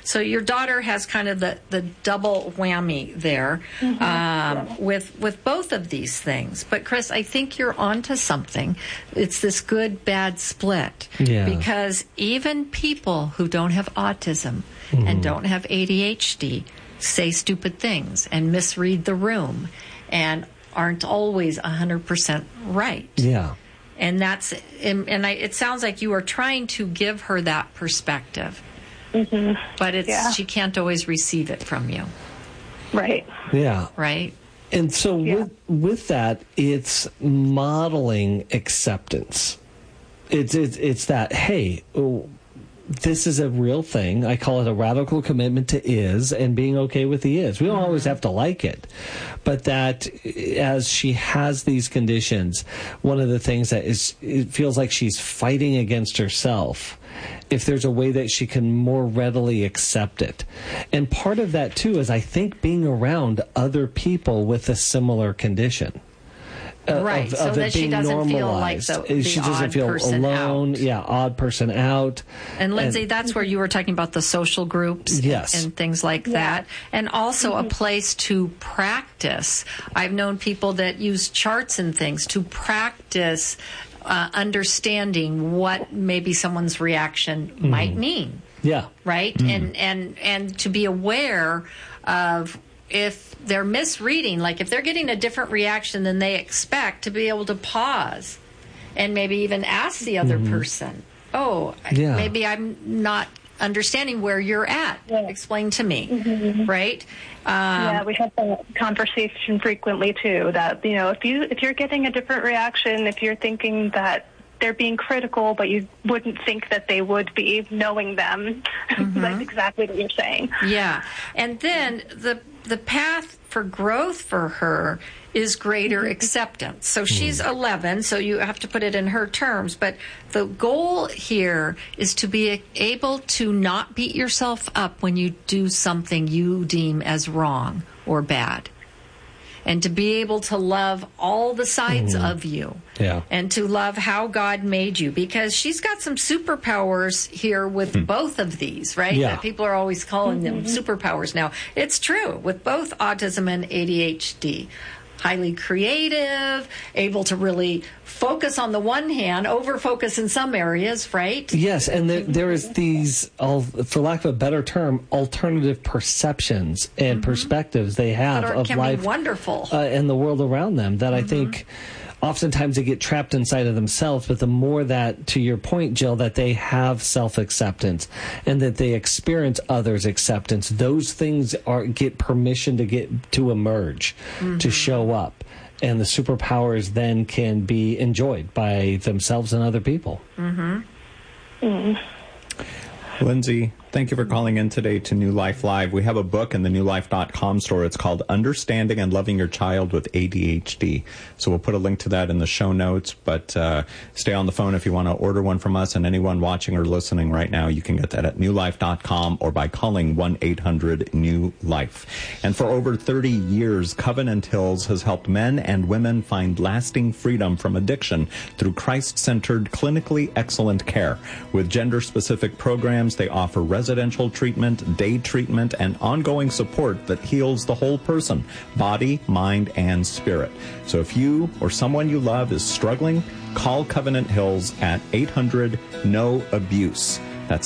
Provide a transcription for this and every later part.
So your daughter has kind of the double whammy there with both of these things. But Chris, I think you're onto something. It's this good-bad split. Yeah. Because even people who don't have autism and don't have ADHD say stupid things and misread the room and aren't always 100% right. Yeah. And it sounds like you are trying to give her that perspective. But she can't always receive it from you. Right. Yeah. Right? And so with that, it's modeling acceptance. It's that, hey, this is a real thing. I call it a radical commitment to is and being okay with the is. We don't always have to like it. But that as she has these conditions, one of the things that it feels like she's fighting against herself, if there's a way that she can more readily accept it. And part of that, too, is I think being around other people with a similar condition. Right, so that she doesn't feel like the she doesn't odd feel person alone. out. Yeah, odd person out. And Lindsay, that's where you were talking about the social groups and things like that. And also a place to practice. I've known people that use charts and things to practice understanding what maybe someone's reaction might mean. Yeah. Right? And to be aware of if they're misreading, like if they're getting a different reaction than they expect, to be able to pause and maybe even ask the other person, maybe I'm not understanding where you're at. Explain to me, right? We have that conversation frequently too, that, if you're getting a different reaction, if you're thinking that they're being critical, but you wouldn't think that they would be, knowing them. That's exactly what you're saying. Yeah. And then the path for growth for her is greater acceptance. So she's 11, so you have to put it in her terms. But the goal here is to be able to not beat yourself up when you do something you deem as wrong or bad. And to be able to love all the sides of you. Yeah. And to love how God made you. Because she's got some superpowers here with both of these, right? Yeah. People are always calling them superpowers now. It's true with both autism and ADHD. Highly creative, able to really focus on the one hand, over-focus in some areas, right? Yes, and there is these, for lack of a better term, alternative perceptions and perspectives they have of can life, be wonderful, and the world around them that I think oftentimes they get trapped inside of themselves. But the more that, to your point, Jill, that they have self-acceptance and that they experience others' acceptance, those things get permission to emerge, to show up. And the superpowers then can be enjoyed by themselves and other people. Lindsay, thank you for calling in today to New Life Live. We have a book in the newlife.com store. It's called Understanding and Loving Your Child with ADHD. So we'll put a link to that in the show notes, but stay on the phone if you want to order one from us. And anyone watching or listening right now, you can get that at newlife.com or by calling 1-800-NEW-LIFE. And for over 30 years, Covenant Hills has helped men and women find lasting freedom from addiction through Christ-centered, clinically excellent care. With gender-specific programs, they offer residential treatment, day treatment, and ongoing support that heals the whole person, body, mind, and spirit. So if you or someone you love is struggling, call Covenant Hills at 800-NO-ABUSE. That's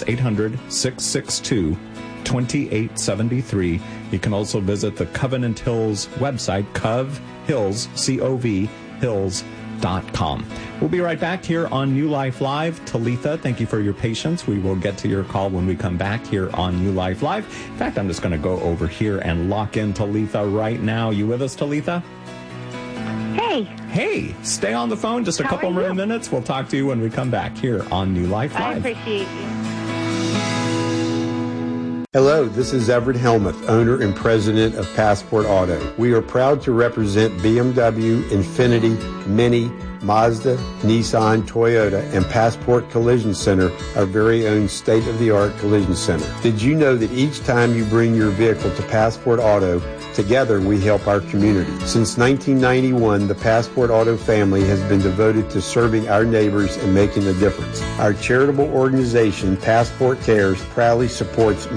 800-662-2873. You can also visit the Covenant Hills website, CovHills, C-O-V, Hills.com. We'll be right back here on New Life Live. Talitha, thank you for your patience. We will get to your call when we come back here on New Life Live. In fact, I'm just going to go over here and lock in Talitha right now. You with us, Talitha? Hey. Hey, stay on the phone just a couple more minutes. We'll talk to you when we come back here on New Life Live. I appreciate you. Hello, this is Everett Helmuth, owner and president of Passport Auto. We are proud to represent BMW, Infiniti, Mini, Mazda, Nissan, Toyota, and Passport Collision Center, our very own state-of-the-art collision center. Did you know that each time you bring your vehicle to Passport Auto, together we help our community? Since 1991, the Passport Auto family has been devoted to serving our neighbors and making a difference. Our charitable organization, Passport Cares, proudly supports many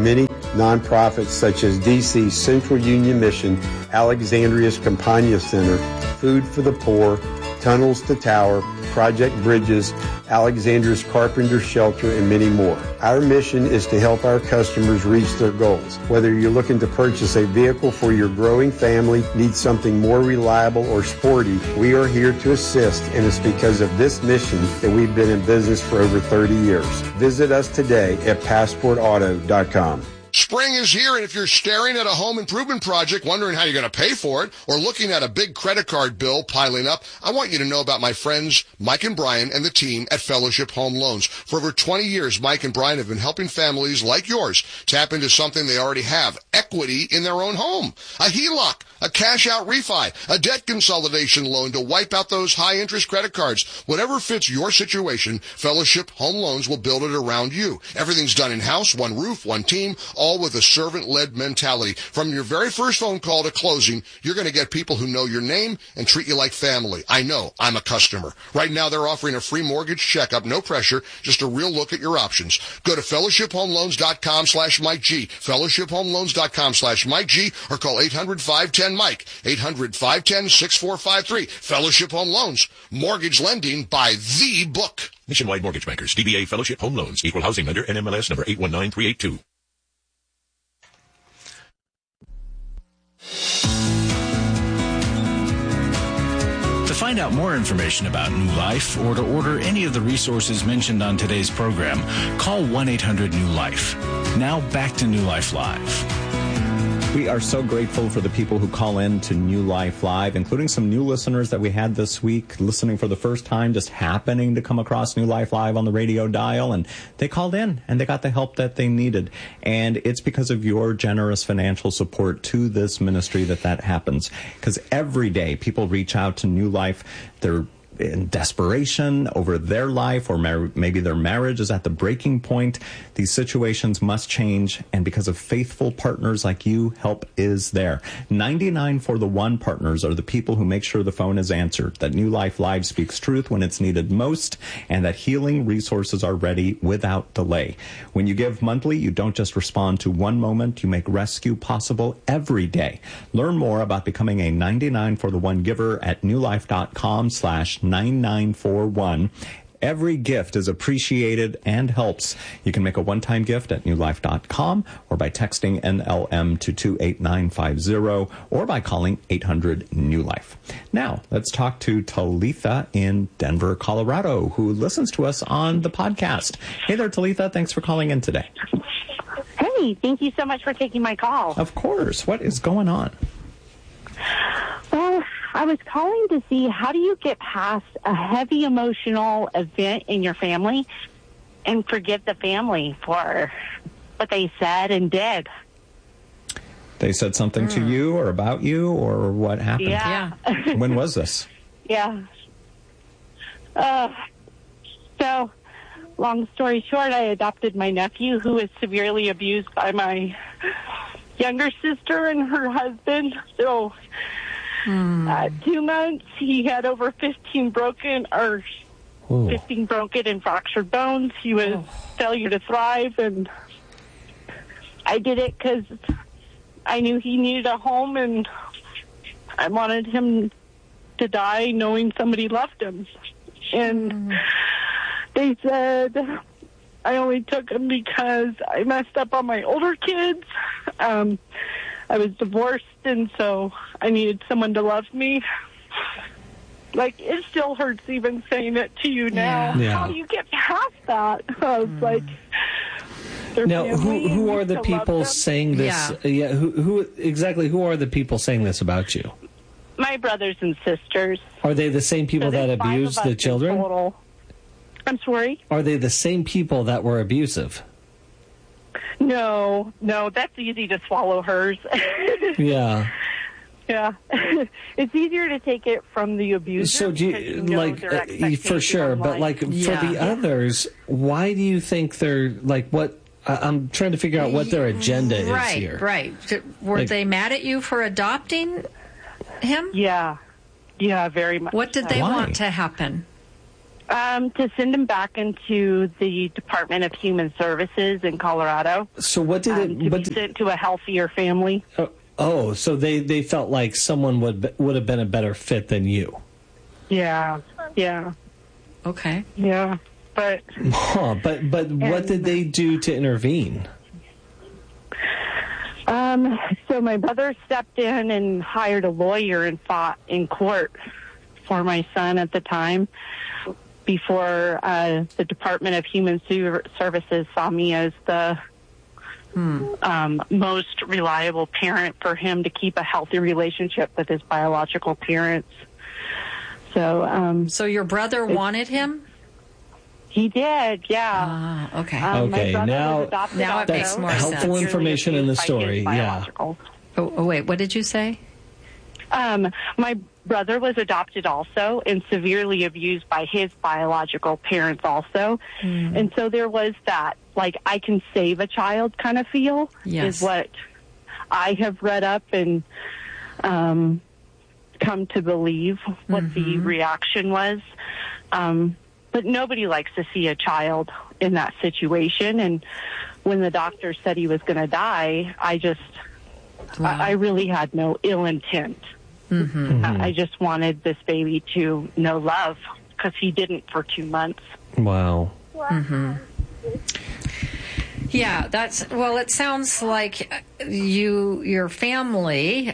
nonprofits such as DC Central Union Mission, Alexandria's Campania Center, Food for the Poor, Tunnels to Tower, Project Bridges, Alexander's Carpenter Shelter, and many more. Our mission is to help our customers reach their goals. Whether you're looking to purchase a vehicle for your growing family, need something more reliable or sporty, we are here to assist, and it's because of this mission that we've been in business for over 30 years. Visit us today at PassportAuto.com. Spring is here, and if you're staring at a home improvement project, wondering how you're going to pay for it, or looking at a big credit card bill piling up, I want you to know about my friends Mike and Brian and the team at Fellowship Home Loans. For over 20 years, Mike and Brian have been helping families like yours tap into something they already have, equity in their own home. A HELOC, a cash-out refi, a debt consolidation loan to wipe out those high-interest credit cards. Whatever fits your situation, Fellowship Home Loans will build it around you. Everything's done in-house, one roof, one team, all with a servant-led mentality. From your very first phone call to closing, you're going to get people who know your name and treat you like family. I know. I'm a customer. Right now, they're offering a free mortgage checkup, no pressure, just a real look at your options. Go to fellowshiphomeloans.com/Mike G, fellowshiphomeloans.com/Mike G, or call 800-510-MIKE, 800-510-6453. Fellowship Home Loans, mortgage lending by the book. Nationwide Mortgage Bankers, DBA Fellowship Home Loans, Equal Housing Lender, NMLS number 819382. To find out more information about New Life or to order any of the resources mentioned on today's program, call 1-800-NEW-LIFE. Now back to New Life Live. We are so grateful for the people who call in to New Life Live, including some new listeners that we had this week, listening for the first time, just happening to come across New Life Live on the radio dial, and they called in and they got the help that they needed. And it's because of your generous financial support to this ministry that happens. Because every day people reach out to New Life, they're in desperation over their life, or maybe their marriage is at the breaking point. These situations must change, and because of faithful partners like you, help is there. 99 for the One partners are the people who make sure the phone is answered, that New Life Live speaks truth when it's needed most, and that healing resources are ready without delay. When you give monthly, you don't just respond to one moment, you make rescue possible every day. Learn more about becoming a 99 for the One giver at newlife.com/9941. Every gift is appreciated and helps. You can make a one-time gift at newlife.com, or by texting NLM to 28950, or by calling 800-NEW-LIFE. Now, let's talk to Talitha in Denver, Colorado, who listens to us on the podcast. Hey there, Talitha. Thanks for calling in today. Hey, thank you so much for taking my call. Of course. What is going on? Well, I was calling to see, how do you get past a heavy emotional event in your family and forgive the family for what they said and did? They said something to you or about you, or what happened? Yeah. When was this? Yeah. So, long story short, I adopted my nephew, who was severely abused by my younger sister and her husband. So, 2 months, he had over 15 broken and fractured bones. He was failure to thrive, and I did it because I knew he needed a home, and I wanted him to die knowing somebody loved him. And they said I only took him because I messed up on my older kids. I was divorced, and so I needed someone to love me. Like, it still hurts even saying it to you now. Yeah. How do you get past that? I was like, now, who are the people saying this? Yeah. Who are the people saying this about you? My brothers and sisters. Are they the same people that abused the children? Total. I'm sorry? Are they the same people that were abusive? No, that's easy to swallow hers. Yeah. Yeah. It's easier to take it from the abuser. So do you, like, for sure, but like for the others, why do you think they're, like, what, I'm trying to figure out what their agenda is here. Right. Were they mad at you for adopting him? Yeah, very much. What did they want to happen? To send him back into the Department of Human Services in Colorado. So what did it... to be sent to a healthier family. So they felt like someone would have been a better fit than you. Yeah. Okay. Yeah, but... But what did they do to intervene? So my brother stepped in and hired a lawyer and fought in court for my son at the time, before the Department of Human Services saw me as the most reliable parent for him to keep a healthy relationship with his biological parents. So your brother wanted him? He did, yeah. Okay. Okay, now it makes more sense. Helpful information in the story, yeah. Oh, wait, what did you say? My brother was adopted also and severely abused by his biological parents also. And so there was that, like, I can save a child kind of feel, is what I have read up and come to believe what the reaction was. But nobody likes to see a child in that situation. And when the doctor said he was going to die, I really had no ill intent. I just wanted this baby to know love, because he didn't for 2 months. Wow. Yeah, it sounds like your family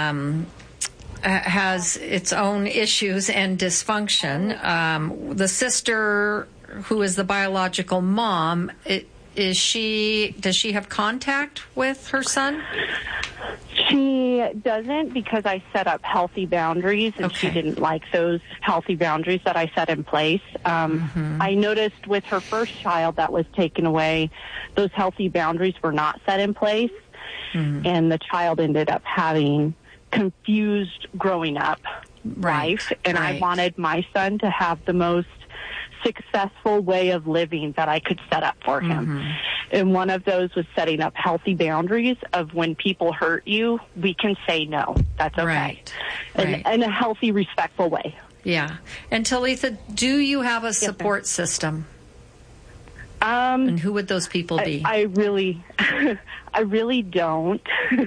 has its own issues and dysfunction. The sister, who is the biological mom, does she have contact with her son? She doesn't, because I set up healthy boundaries, and she didn't like those healthy boundaries that I set in place. I noticed with her first child that was taken away, those healthy boundaries were not set in place, and the child ended up having confused growing up life, and I wanted my son to have the most successful way of living that I could set up for him. And one of those was setting up healthy boundaries of, when people hurt you, we can say no. That's okay. In a healthy, respectful way. Yeah. And Talitha, do you have a support system? And who would those people be? I really don't.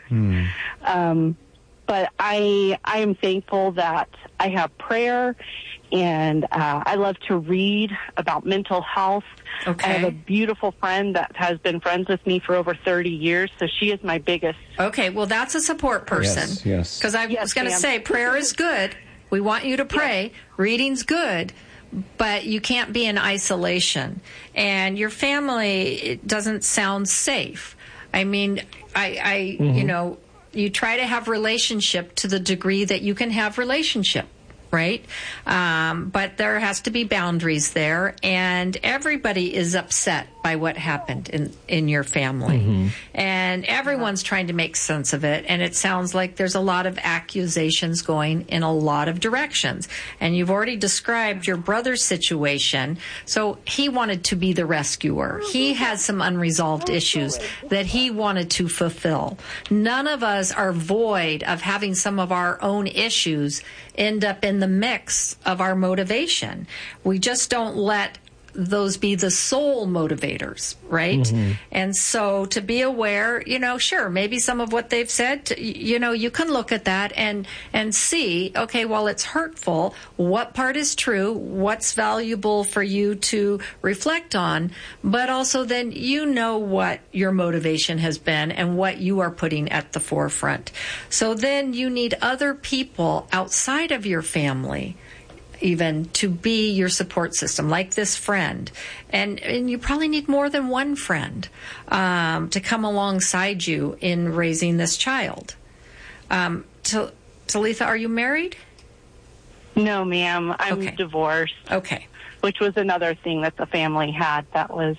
But I am thankful that I have prayer, and I love to read about mental health. I have a beautiful friend that has been friends with me for over 30 years, so she is my biggest. Okay, well, that's a support person. Yes. Because I was going to say, prayer is good. We want you to pray. Reading's good. But you can't be in isolation. And your family, it doesn't sound safe. I mean, you know, you try to have relationship to the degree that you can have relationship, right? But there has to be boundaries there, and everybody is upset by what happened in your family. And everyone's trying to make sense of it, and it sounds like there's a lot of accusations going in a lot of directions. And you've already described your brother's situation, so he wanted to be the rescuer. He had some unresolved issues that he wanted to fulfill. None of us are void of having some of our own issues end up in the mix of our motivation. We just don't let those be the sole motivators, right? And so to be aware, you know, sure, maybe some of what they've said, you know, you can look at that and see, okay, well, it's hurtful. What part is true? What's valuable for you to reflect on? But also then you know what your motivation has been and what you are putting at the forefront. So then you need other people outside of your family even to be your support system, like this friend. And you probably need more than one friend to come alongside you in raising this child. Talitha, are you married? No, ma'am. I'm divorced. Okay. Which was another thing that the family had that was,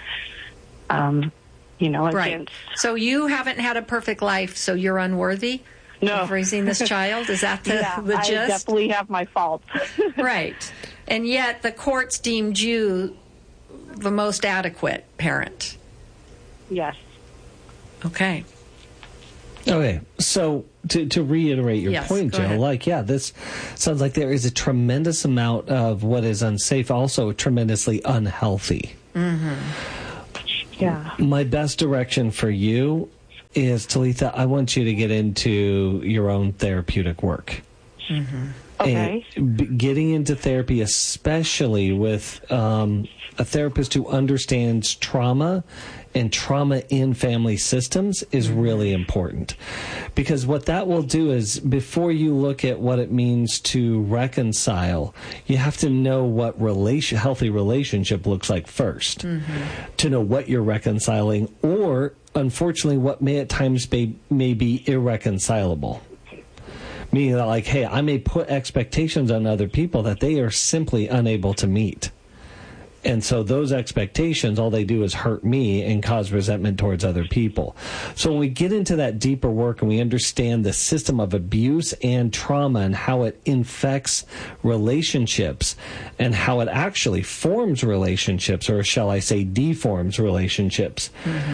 you know, against. Right. So you haven't had a perfect life, so you're unworthy? No. Of raising this child? Is that the gist? I definitely have my faults. Right. And yet the courts deemed you the most adequate parent. Yes. Okay. Okay, so to reiterate your point, Jill, this sounds like there is a tremendous amount of what is unsafe, also tremendously unhealthy. Mm-hmm. Yeah. My best direction for you is, Talitha, I want you to get into your own therapeutic work. Mm-hmm. Okay. And getting into therapy, especially with a therapist who understands trauma and trauma in family systems, is really important. Because what that will do is, before you look at what it means to reconcile, you have to know what healthy relationship looks like first, to know what you're reconciling, or unfortunately what may at times may be irreconcilable. Meaning that, like, hey, I may put expectations on other people that they are simply unable to meet. And so those expectations, all they do is hurt me and cause resentment towards other people. So when we get into that deeper work and we understand the system of abuse and trauma and how it infects relationships and how it actually forms relationships, or shall I say deforms relationships,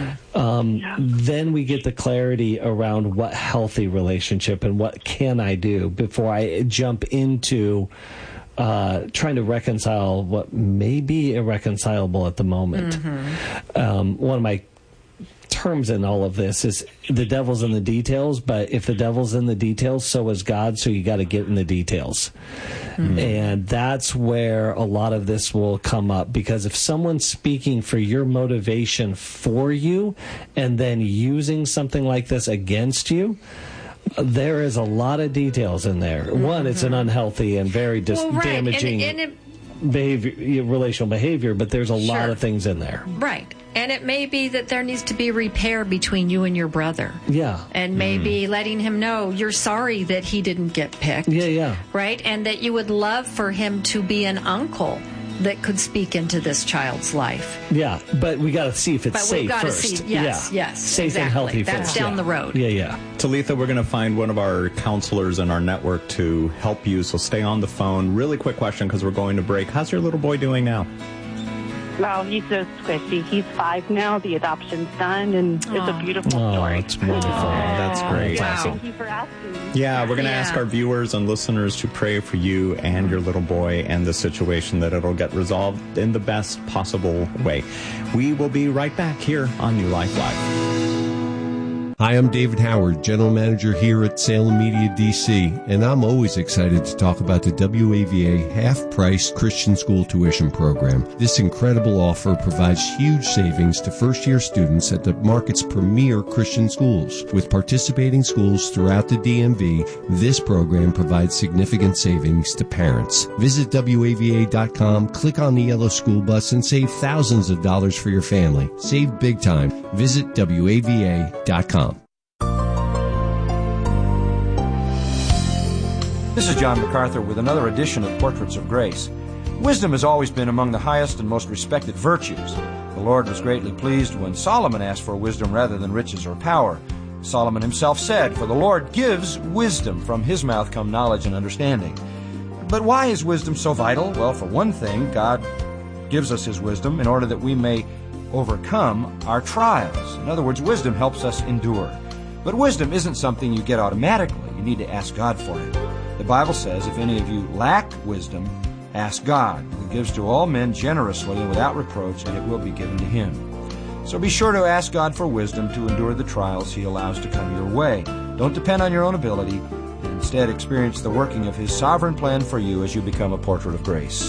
then we get the clarity around what healthy relationship and what can I do before I jump into trying to reconcile what may be irreconcilable at the moment. One of my terms in all of this is the devil's in the details, but if the devil's in the details, so is God, so you got to get in the details. And that's where a lot of this will come up, because if someone's speaking for your motivation for you and then using something like this against you, there is a lot of details in there. One, it's an unhealthy and very damaging relational behavior, but there's a lot of things in there. Right. And it may be that there needs to be repair between you and your brother. Yeah. And maybe letting him know you're sorry that he didn't get picked. Yeah. Right? And that you would love for him to be an uncle that could speak into this child's life. Yeah, but we got to see if it's safe first. See, yes, safe exactly. and healthy That's first. down the road. Yeah. Talitha, we're going to find one of our counselors in our network to help you, so stay on the phone. Really quick question, because we're going to break. How's your little boy doing now? Well, he's so squishy. He's 5 now. The adoption's done, and it's a beautiful story. It's wonderful. That's great. Wow. Thank you for asking. Yeah, we're going to ask our viewers and listeners to pray for you and your little boy and the situation, that it'll get resolved in the best possible way. We will be right back here on New Life Live. Hi, I'm David Howard, General Manager here at Salem Media DC, and I'm always excited to talk about the WAVA half-price Christian school tuition program. This incredible offer provides huge savings to first-year students at the market's premier Christian schools. With participating schools throughout the DMV, this program provides significant savings to parents. Visit WAVA.com, click on the yellow school bus, and save thousands of dollars for your family. Save big time. Visit WAVA.com. This is John MacArthur with another edition of Portraits of Grace. Wisdom has always been among the highest and most respected virtues. The Lord was greatly pleased when Solomon asked for wisdom rather than riches or power. Solomon himself said, "For the Lord gives wisdom, from his mouth come knowledge and understanding." But why is wisdom so vital? Well, for one thing, God gives us his wisdom in order that we may overcome our trials. In other words, wisdom helps us endure. But wisdom isn't something you get automatically. You need to ask God for it. The Bible says, if any of you lack wisdom, ask God, who gives to all men generously and without reproach, and it will be given to him. So be sure to ask God for wisdom to endure the trials he allows to come your way. Don't depend on your own ability, and instead experience the working of his sovereign plan for you as you become a portrait of grace.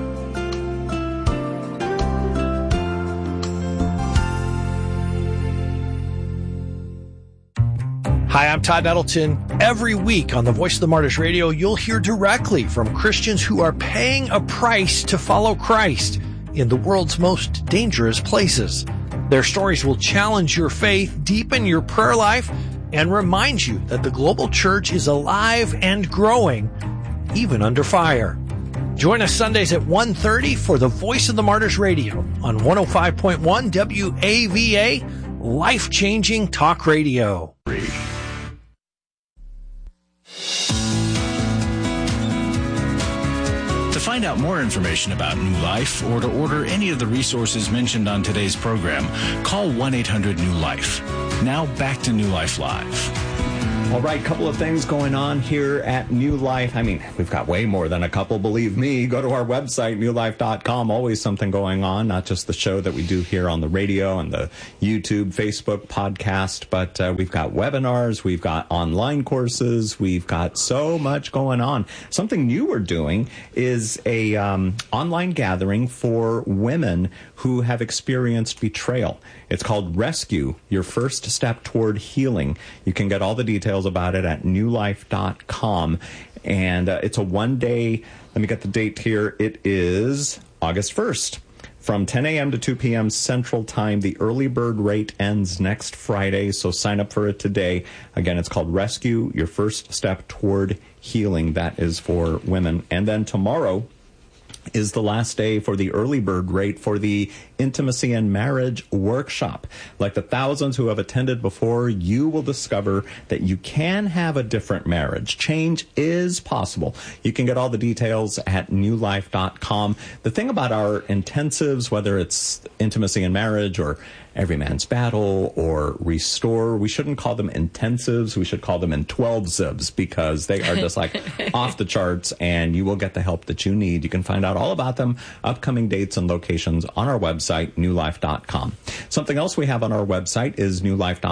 Hi, I'm Todd Nettleton. Every week on the Voice of the Martyrs Radio, you'll hear directly from Christians who are paying a price to follow Christ in the world's most dangerous places. Their stories will challenge your faith, deepen your prayer life, and remind you that the global church is alive and growing, even under fire. Join us Sundays at 1:30 for the Voice of the Martyrs Radio on 105.1 WAVA, life-changing talk radio. To find out more information about New Life or to order any of the resources mentioned on today's program, call 1-800-NEW-LIFE. Now back to New Life Live. All right, couple of things going on here at New Life. I mean, we've got way more than a couple, believe me. Go to our website, newlife.com. Always something going on, not just the show that we do here on the radio and the YouTube, Facebook podcast, but we've got webinars, we've got online courses, we've got so much going on. Something new we're doing is a online gathering for women who have experienced betrayal. It's called Rescue, Your First Step Toward Healing. You can get all the details about it at newlife.com. And it's a one-day, let me get the date here. It is August 1st. From 10 a.m. to 2 p.m. Central Time. The early bird rate ends next Friday, so sign up for it today. Again, it's called Rescue, Your First Step Toward Healing. That is for women. And then tomorrow is the last day for the early bird rate for the Intimacy and Marriage Workshop. Like the thousands who have attended before, you will discover that you can have a different marriage. Change is possible. You can get all the details at newlife.com. The thing about our intensives, whether it's Intimacy and Marriage or Every Man's Battle or Restore, we shouldn't call them intensives. We should call them in 12-sibs because they are just like off the charts, and you will get the help that you need. You can find out all about them, upcoming dates and locations on our website, newlife.com. Something else we have on our website is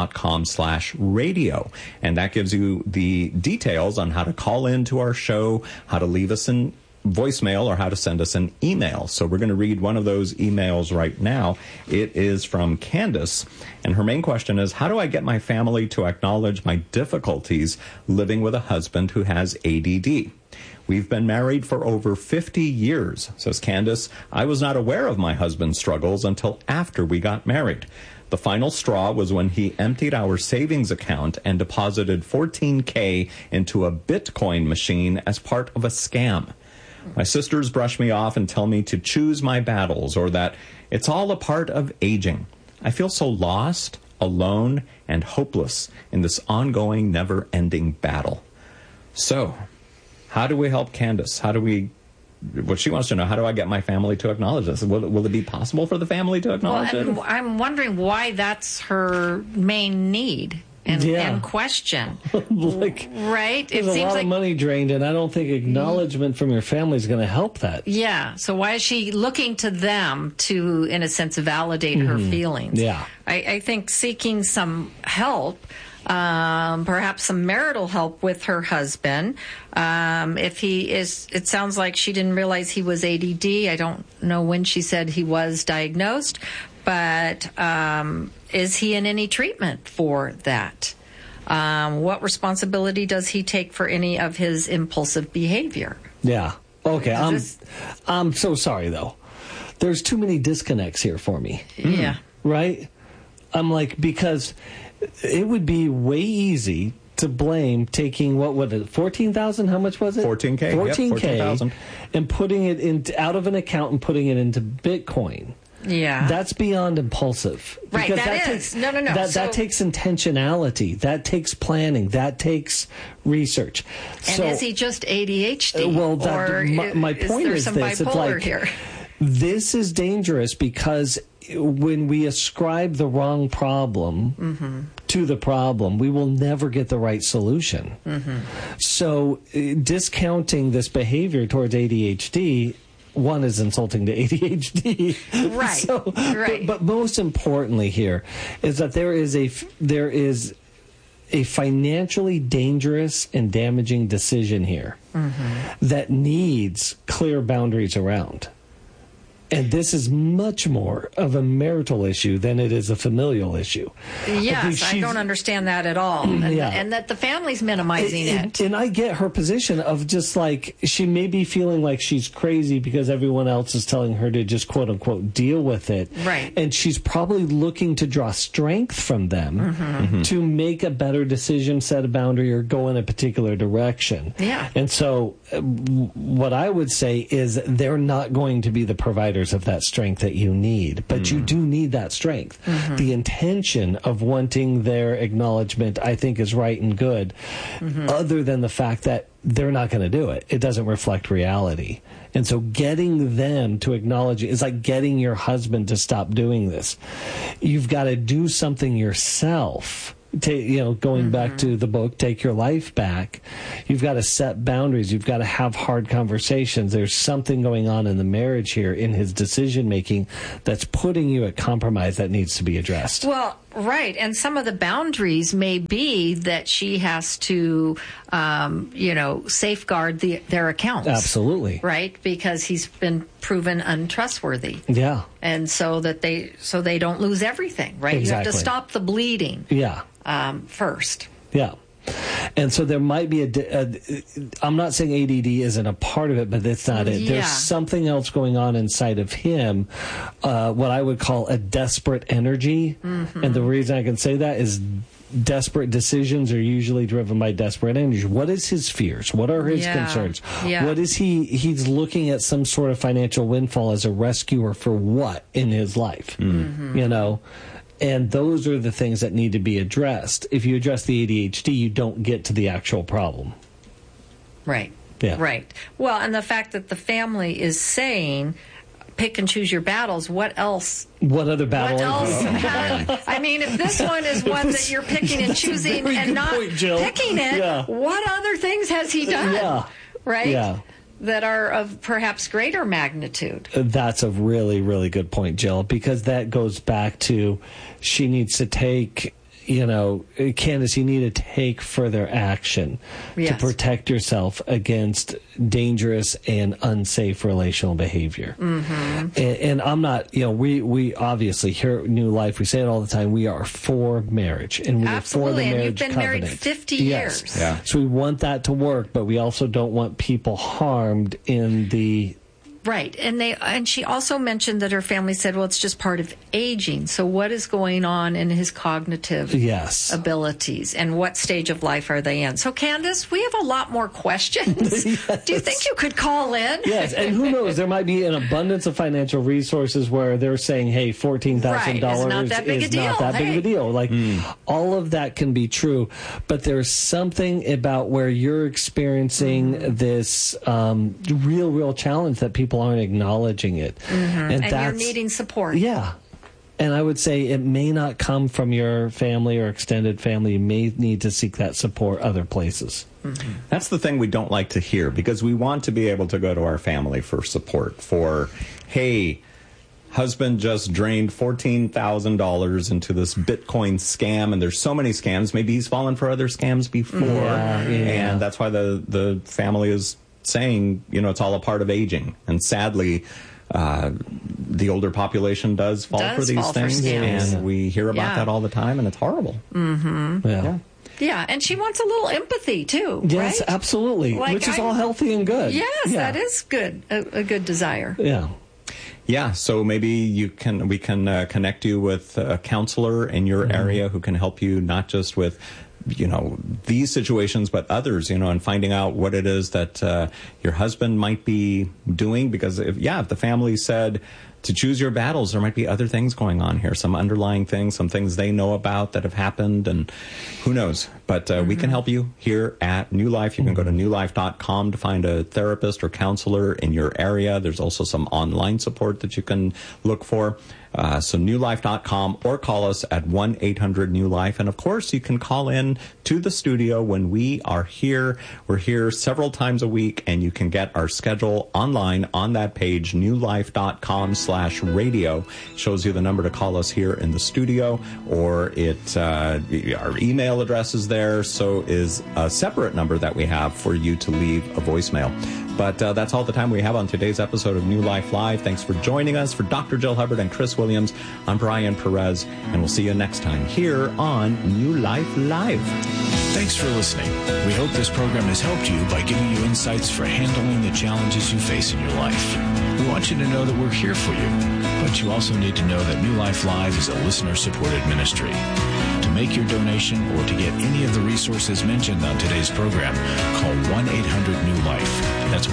newlife.com/radio, and that gives you the details on how to call into our show, how to leave us an voicemail, or how to send us an email. So we're going to read one of those emails right now. It is from Candace, and her main question is, how do I get my family to acknowledge my difficulties living with a husband who has ADD? We've been married for over 50 years, says Candace. I was not aware of my husband's struggles until after we got married. The final straw was when he emptied our savings account and deposited $14K into a Bitcoin machine as part of a scam. My sisters brush me off and tell me to choose my battles, or that it's all a part of aging. I feel so lost, alone, and hopeless in this ongoing, never-ending battle. So, how do we help Candace? What she wants to know, how do I get my family to acknowledge this? Will it be possible for the family to acknowledge it? I'm wondering why that's her main need. And question. Right? There's a lot of money drained, and I don't think acknowledgement from your family is going to help that. Yeah. So why is she looking to them to, in a sense, validate her feelings? Yeah. I think seeking some help, perhaps some marital help with her husband. If he is, it sounds like she didn't realize he was ADD. I don't know when she said he was diagnosed, but is he in any treatment for that? What responsibility does he take for any of his impulsive behavior? Yeah. Okay. I'm so sorry, though. There's too many disconnects here for me. Yeah. Right? I'm like, because it would be way easy to blame taking, what was it, 14,000? How much was it? 14K. 14K. Yep, 14,000. And putting it out of an account and putting it into Bitcoin. Yeah. That's beyond impulsive. Right, that is. No. That takes intentionality. That takes planning. That takes research. And is he just ADHD? My point is some this. It's bipolar like, here? This is dangerous because when we ascribe the wrong problem to the problem, we will never get the right solution. So discounting this behavior towards ADHD, one, is insulting to ADHD. Right. But most importantly here is that there is a financially dangerous and damaging decision here that needs clear boundaries around. And this is much more of a marital issue than it is a familial issue. Yes, I don't understand that at all. And that the family's minimizing it. And I get her position of just like, she may be feeling like she's crazy because everyone else is telling her to just quote unquote deal with it. Right. And she's probably looking to draw strength from them to make a better decision, set a boundary, or go in a particular direction. Yeah. And so what I would say is they're not going to be the provider of that strength that you need, but you do need that strength. The intention of wanting their acknowledgement, I think, is right and good, other than the fact that they're not going to do it. It doesn't reflect reality. And so getting them to acknowledge it is like getting your husband to stop doing this. You've got to do something yourself going back to the book, Take Your Life Back, you've got to set boundaries. You've got to have hard conversations. There's something going on in the marriage here, in his decision making, that's putting you at compromise that needs to be addressed. Well, right. And some of the boundaries may be that she has to, safeguard their accounts. Absolutely. Right? Because he's been proven untrustworthy. Yeah. And so they don't lose everything, right? Exactly. You have to stop the bleeding. Yeah. First. Yeah. And so there might be I'm not saying ADD isn't a part of it, but that's not it. Yeah. There's something else going on inside of him, what I would call a desperate energy. Mm-hmm. And the reason I can say that is desperate decisions are usually driven by desperate energy. What is his fears? What are his concerns? Yeah. What is he's looking at some sort of financial windfall as a rescuer for what in his life? Mm-hmm. And those are the things that need to be addressed. If you address the ADHD, you don't get to the actual problem. Right. Yeah. Right. Well, and the fact that the family is saying, pick and choose your battles, what else? What other battle? I mean, if this one is one that you're picking and choosing and not picking it, what other things has he done? Yeah. Right? Yeah. That are of perhaps greater magnitude. That's a really, really good point, Jill, because that goes back to she needs to take, Candace, you need to take further action to protect yourself against dangerous and unsafe relational behavior. Mm-hmm. And I'm not, we obviously here at New Life, we say it all the time, we are for marriage. And we are for the marriage and you've been covenant. married 50 years. Yeah. So we want that to work, but we also don't want people harmed in the... Right. And she also mentioned that her family said, well, it's just part of aging. So what is going on in his cognitive abilities and what stage of life are they in? So, Candace, we have a lot more questions. Yes. Do you think you could call in? Yes. And who knows? There might be an abundance of financial resources where they're saying, hey, $14,000 is not that big of a deal. Like all of that can be true. But there's something about where you're experiencing this real challenge that people aren't acknowledging it. Mm-hmm. And you're needing support. Yeah. And I would say it may not come from your family or extended family. You may need to seek that support other places. Mm-hmm. That's the thing we don't like to hear, because we want to be able to go to our family for support, for, hey, husband just drained $14,000 into this Bitcoin scam, and there's so many scams. Maybe he's fallen for other scams before. And that's why the family is saying, it's all a part of aging. And sadly, the older population does fall for these things, and we hear about that all the time, and it's horrible. Mm-hmm. Yeah, and she wants a little empathy too. Yes, right? Absolutely, which is all healthy and good. Yes, that is good. A good desire. Yeah. Yeah, so maybe we can connect you with a counselor in your area who can help you not just with these situations, but others, and finding out what it is that your husband might be doing. Because if the family said to choose your battles, there might be other things going on here, some underlying things, some things they know about that have happened, and who knows. But we can help you here at New Life. You can go to newlife.com to find a therapist or counselor in your area. There's also some online support that you can look for. So newlife.com, or call us at 1-800-NEW-LIFE. And of course, you can call in to the studio when we are here. We're here several times a week, and you can get our schedule online on that page, newlife.com/radio. It shows you the number to call us here in the studio, or our email address is there. So is a separate number that we have for you to leave a voicemail. But that's all the time we have on today's episode of New Life Live. Thanks for joining us. For Dr. Jill Hubbard and Chris Williams, I'm Brian Perez, and we'll see you next time here on New Life Live. Thanks for listening. We hope this program has helped you by giving you insights for handling the challenges you face in your life. We want you to know that we're here for you, but you also need to know that New Life Live is a listener-supported ministry. To make your donation or to get any of the resources mentioned on today's program, call 1-800-NEW-LIFE. That's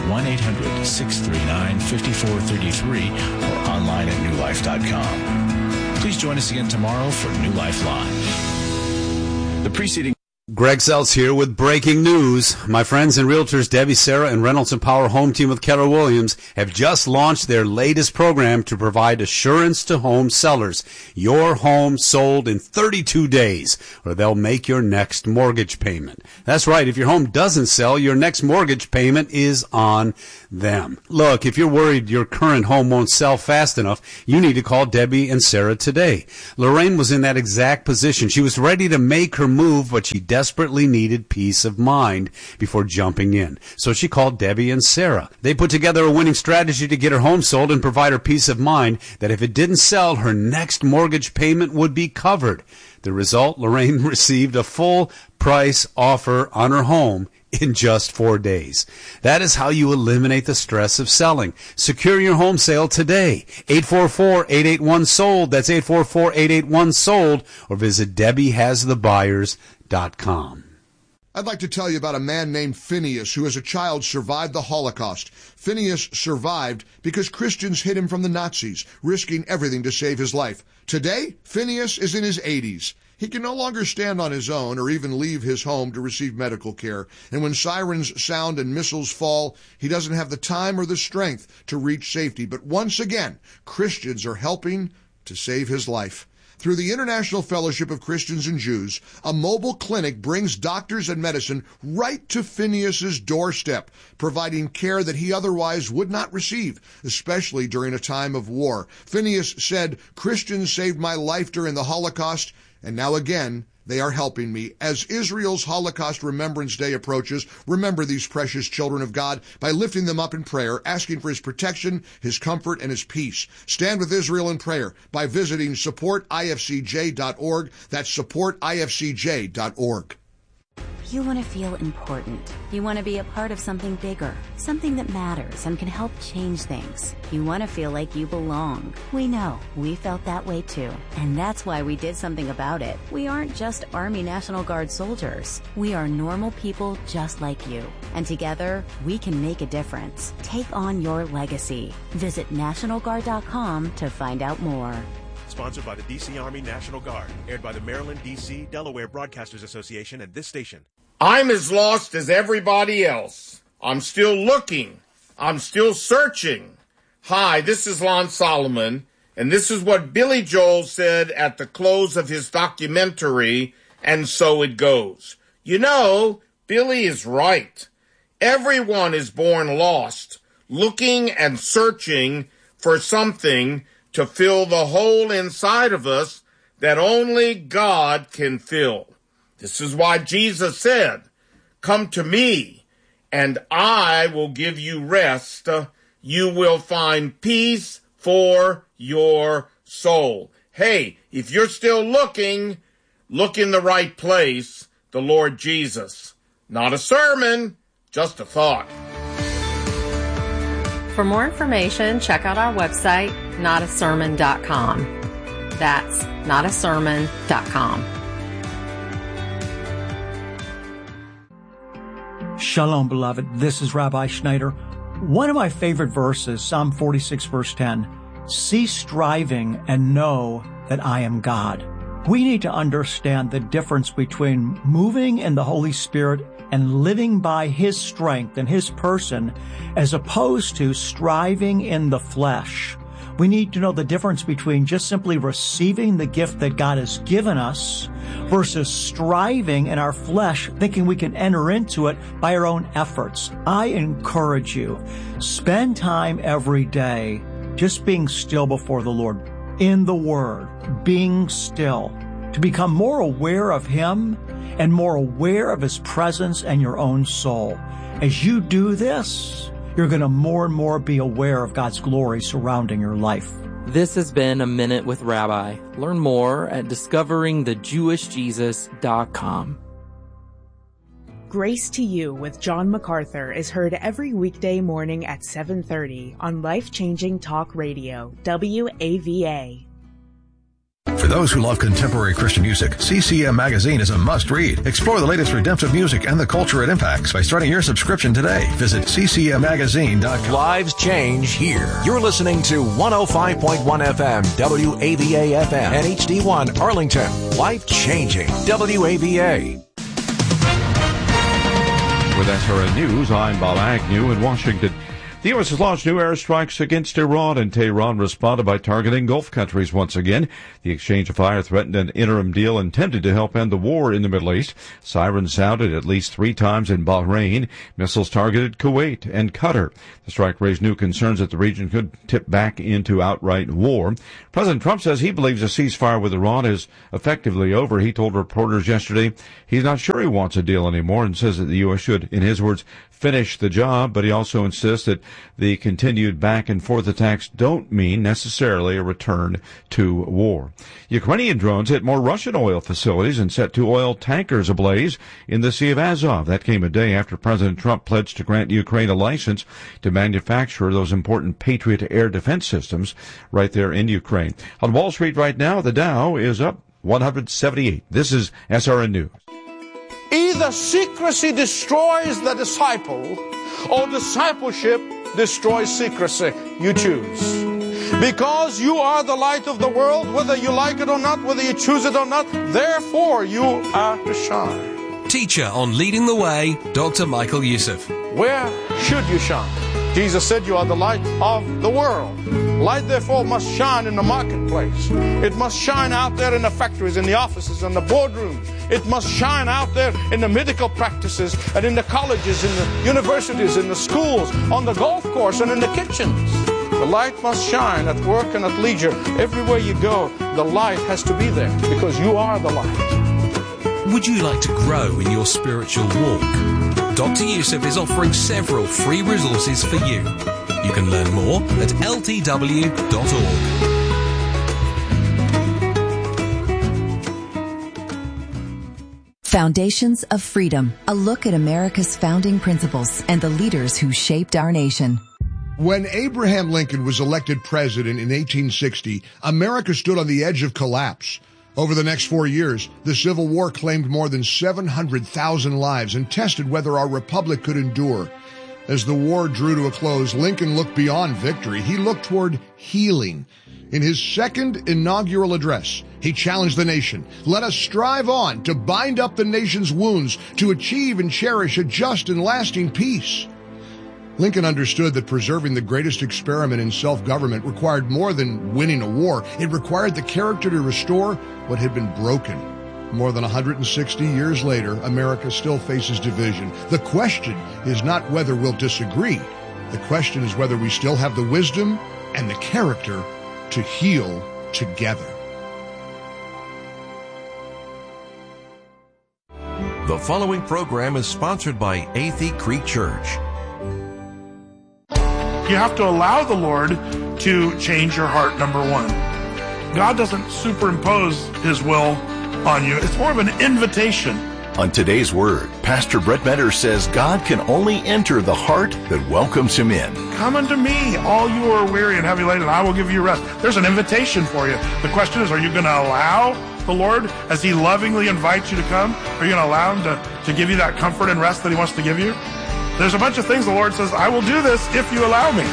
1-800-639-5433 or online at newlife.com. Please join us again tomorrow for New Life Live. The preceding Greg Seltz here with breaking news. My friends and realtors Debbie, Sarah, and Reynolds & Power Home Team with Keller Williams have just launched their latest program to provide assurance to home sellers. Your home sold in 32 days, or they'll make your next mortgage payment. That's right. If your home doesn't sell, your next mortgage payment is on them. Look, if you're worried your current home won't sell fast enough, you need to call Debbie and Sarah today. Lorraine was in that exact position. She was ready to make her move, but she desperately needed peace of mind before jumping in. So she called Debbie and Sarah. They put together a winning strategy to get her home sold and provide her peace of mind that if it didn't sell, her next mortgage payment would be covered. The result, Lorraine received a full price offer on her home in just 4 days. That is how you eliminate the stress of selling. Secure your home sale today. 844-881-SOLD. That's 844-881-SOLD. Or visit DebbieHasTheBuyers.com. I'd like to tell you about a man named Phineas who as a child survived the Holocaust. Phineas survived because Christians hid him from the Nazis, risking everything to save his life. Today, Phineas is in his 80s. He can no longer stand on his own or even leave his home to receive medical care. And when sirens sound and missiles fall, he doesn't have the time or the strength to reach safety. But once again, Christians are helping to save his life. Through the International Fellowship of Christians and Jews, a mobile clinic brings doctors and medicine right to Phineas's doorstep, providing care that he otherwise would not receive, especially during a time of war. Phineas said, "Christians saved my life during the Holocaust, and now again, they are helping me." As Israel's Holocaust Remembrance Day approaches, remember these precious children of God by lifting them up in prayer, asking for his protection, his comfort, and his peace. Stand with Israel in prayer by visiting supportifcj.org. That's supportifcj.org. You want to feel important. You want to be a part of something bigger, something that matters and can help change things. You want to feel like you belong. We know. We felt that way too. And that's why we did something about it. We aren't just Army National Guard soldiers. We are normal people just like you. And together, we can make a difference. Take on your legacy. Visit NationalGuard.com to find out more. Sponsored by the D.C. Army National Guard. Aired by the Maryland, D.C., Delaware Broadcasters Association and this station. I'm as lost as everybody else. I'm still looking. I'm still searching. Hi, this is Lon Solomon, and this is what Billy Joel said at the close of his documentary, And So It Goes. You know, Billy is right. Everyone is born lost, looking and searching for something to fill the hole inside of us that only God can fill. This is why Jesus said, "Come to me, and I will give you rest. You will find peace for your soul." Hey, if you're still looking, look in the right place, the Lord Jesus. Not a sermon, just a thought. For more information, check out our website, notasermon.com. That's notasermon.com. Shalom, beloved. This is Rabbi Schneider. One of my favorite verses, Psalm 46, verse 10, "Cease striving and know that I am God." We need to understand the difference between moving in the Holy Spirit and living by His strength and His person, as opposed to striving in the flesh. We need to know the difference between just simply receiving the gift that God has given us versus striving in our flesh, thinking we can enter into it by our own efforts. I encourage you, spend time every day just being still before the Lord, in the Word, being still, to become more aware of Him and more aware of His presence and your own soul. As you do this, you're going to more and more be aware of God's glory surrounding your life. This has been A Minute with Rabbi. Learn more at discoveringthejewishjesus.com. Grace to You with John MacArthur is heard every weekday morning at 7:30 on Life-Changing Talk Radio, WAVA. For those who love contemporary Christian music, CCM Magazine is a must-read. Explore the latest redemptive music and the culture it impacts by starting your subscription today. Visit ccmmagazine.com. Lives change here. You're listening to 105.1 FM, WAVA FM, and HD1 Arlington. Life changing, WAVA. with SRN News, I'm Bob Agnew in Washington. The U.S. has launched new airstrikes against Iran, and Tehran responded by targeting Gulf countries once again. The exchange of fire threatened an interim deal intended to help end the war in the Middle East. Sirens sounded at least 3 times in Bahrain. Missiles targeted Kuwait and Qatar. The strike raised new concerns that the region could tip back into outright war. President Trump says he believes a ceasefire with Iran is effectively over. He told reporters yesterday he's not sure he wants a deal anymore and says that the U.S. should, in his words, finish the job, but he also insists that the continued back-and-forth attacks don't mean necessarily a return to war. Ukrainian drones hit more Russian oil facilities and set 2 oil tankers ablaze in the Sea of Azov. That came a day after President Trump pledged to grant Ukraine a license to manufacture those important Patriot air defense systems right there in Ukraine. On Wall Street right now, the Dow is up 178. This is SRN News. Either secrecy destroys the disciple, or discipleship destroys secrecy. You choose. Because you are the light of the world, whether you like it or not, whether you choose it or not, therefore you are to shine. Teacher on Leading the Way, Dr. Michael Youssef. Where should you shine? Jesus said you are the light of the world. Light, therefore, must shine in the marketplace. It must shine out there in the factories, in the offices, in the boardrooms. It must shine out there in the medical practices and in the colleges, in the universities, in the schools, on the golf course, and in the kitchens. The light must shine at work and at leisure. Everywhere you go, the light has to be there because you are the light. Would you like to grow in your spiritual walk? Dr. Youssef is offering several free resources for you. You can learn more at ltw.org. Foundations of Freedom, a look at America's founding principles and the leaders who shaped our nation. When Abraham Lincoln was elected president in 1860, America stood on the edge of collapse. Over the next 4 years, the Civil War claimed more than 700,000 lives and tested whether our republic could endure. As the war drew to a close, Lincoln looked beyond victory. He looked toward healing. In his second inaugural address, he challenged the nation. Let us strive on to bind up the nation's wounds, to achieve and cherish a just and lasting peace. Lincoln understood that preserving the greatest experiment in self-government required more than winning a war. It required the character to restore what had been broken. More than 160 years later, America still faces division. The question is not whether we'll disagree. The question is whether we still have the wisdom and the character to heal together. The following program is sponsored by Athey Creek Church. You have to allow the Lord to change your heart, number one. God doesn't superimpose his will on you. It's more of an invitation. On today's Word, Pastor Brett Bender says God can only enter the heart that welcomes him in. Come unto me, all you are weary and heavy laden, and I will give you rest. There's an invitation for you. The question is, are you going to allow the Lord, as he lovingly invites you to come, are you going to allow him to give you that comfort and rest that he wants to give you? There's a bunch of things the Lord says, I will do this if you allow me.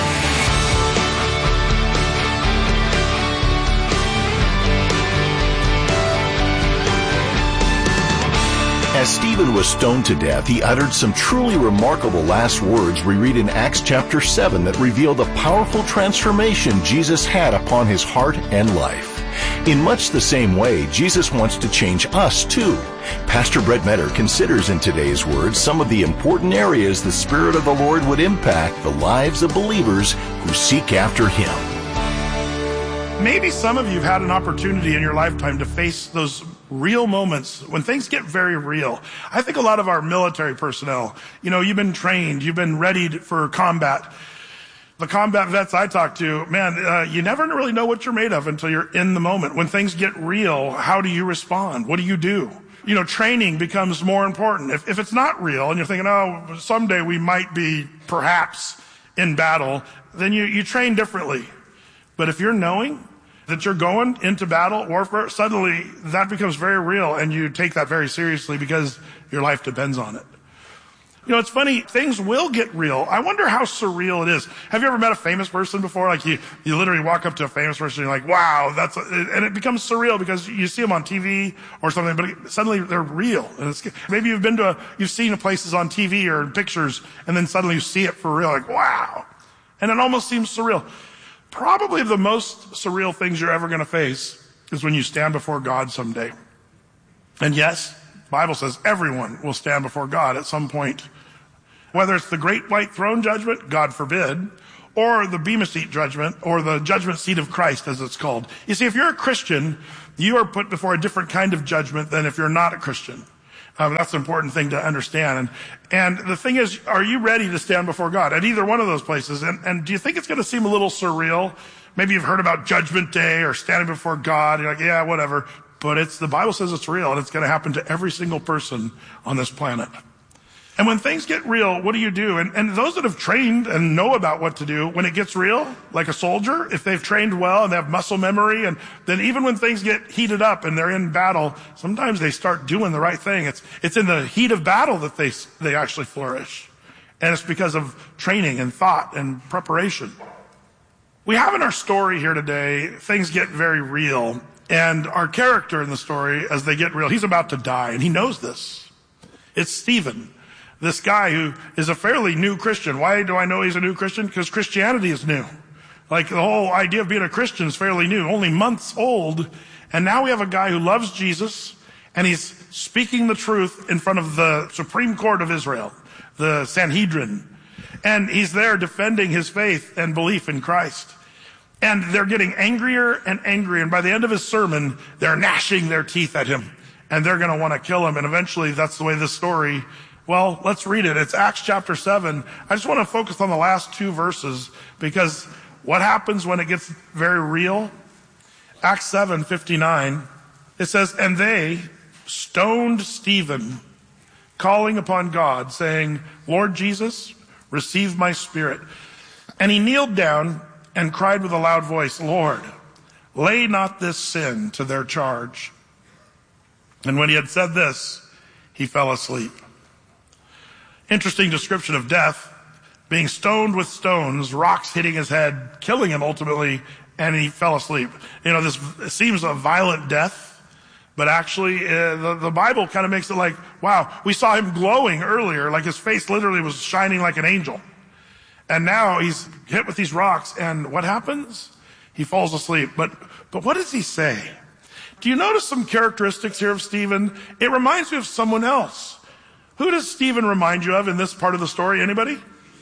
As Stephen was stoned to death, he uttered some truly remarkable last words we read in Acts chapter 7 that reveal the powerful transformation Jesus had upon his heart and life. In much the same way, Jesus wants to change us too. Pastor Brett Metter considers in today's Word some of the important areas the Spirit of the Lord would impact the lives of believers who seek after him. Maybe some of you have had an opportunity in your lifetime to face those real moments when things get very real. I think a lot of our military personnel, you've been trained, you've been readied for combat. The combat vets I talk to, man, you never really know what you're made of until you're in the moment. When things get real, how do you respond? What do you do? Training becomes more important. If it's not real and you're thinking, oh, someday we might be perhaps in battle, then you train differently. But if you're knowing that you're going into battle, warfare, suddenly that becomes very real and you take that very seriously because your life depends on it. You know, it's funny, things will get real. I wonder how surreal it is. Have you ever met a famous person before? Like you literally walk up to a famous person and you're like, wow, and it becomes surreal because you see them on TV or something, but suddenly they're real. And maybe you've seen places on TV or pictures, and then suddenly you see it for real, like, wow. And it almost seems surreal. Probably the most surreal things you're ever going to face is when you stand before God someday. And yes, the Bible says everyone will stand before God at some point. Whether it's the great white throne judgment, God forbid, or the Bema Seat judgment, or the judgment seat of Christ, as it's called. You see, if you're a Christian, you are put before a different kind of judgment than if you're not a Christian. That's an important thing to understand. And the thing is, are you ready to stand before God at either one of those places? And do you think it's going to seem a little surreal? Maybe you've heard about Judgment Day or standing before God. You're like, yeah, whatever. But the Bible says it's real, and it's going to happen to every single person on this planet. And when things get real, what do you do? And those that have trained and know about what to do, when it gets real, like a soldier, if they've trained well and they have muscle memory, and then even when things get heated up and they're in battle, sometimes they start doing the right thing. It's in the heat of battle that they actually flourish. And it's because of training and thought and preparation. We have in our story here today, things get very real. And our character in the story, as they get real, he's about to die, and he knows this. It's Stephen. This guy who is a fairly new Christian. Why do I know he's a new Christian? Because Christianity is new. Like the whole idea of being a Christian is fairly new, only months old. And now we have a guy who loves Jesus, and he's speaking the truth in front of the Supreme Court of Israel, the Sanhedrin. And he's there defending his faith and belief in Christ. And they're getting angrier and angrier. And by the end of his sermon, they're gnashing their teeth at him. And they're going to want to kill him. And eventually, that's the way this story. Well, let's read it. It's Acts chapter 7. I just want to focus on the last two verses because what happens when it gets very real? Acts 7:59. It says, and they stoned Stephen, calling upon God, saying, Lord Jesus, receive my spirit. And he kneeled down and cried with a loud voice, Lord, lay not this sin to their charge. And when he had said this, he fell asleep. Interesting description of death, being stoned with stones, rocks hitting his head, killing him ultimately, and he fell asleep. You know, this seems a violent death, but actually the Bible kind of makes it like, wow, we saw him glowing earlier, like his face literally was shining like an angel. And now he's hit with these rocks, and what happens? He falls asleep. But what does he say? Do you notice some characteristics here of Stephen? It reminds me of someone else. Who does Stephen remind you of in this part of the story? Anybody?